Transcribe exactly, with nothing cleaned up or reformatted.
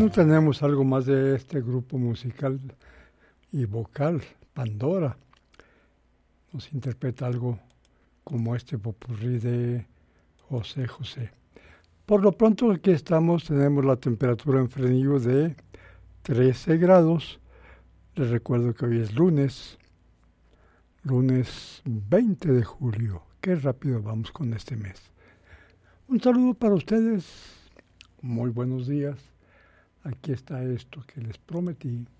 Bueno, tenemos algo más de este grupo musical y vocal, Pandora. Nos interpreta algo como este popurrí de José José. Por lo pronto aquí estamos, tenemos la temperatura en Fresnillo de trece grados. Les recuerdo que hoy es lunes, lunes veinte de julio. Qué rápido vamos con este mes. Un saludo para ustedes, muy buenos días. Aquí está esto que les prometí.